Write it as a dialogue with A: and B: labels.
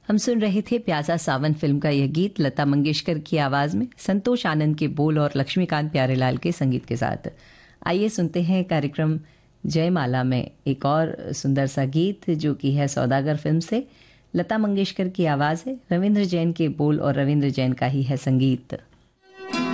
A: हम सुन रहे थे प्यासा सावन फिल्म का यह गीत लता मंगेशकर की आवाज़ में, संतोष आनंद के बोल और लक्ष्मीकांत प्यारेलाल के संगीत के साथ। आइए सुनते हैं कार्यक्रम जयमाला में एक और सुंदर सा गीत जो कि है सौदागर फिल्म से। लता मंगेशकर की आवाज़ है, रविंद्र जैन के बोल और रविंद्र जैन का ही है संगीत।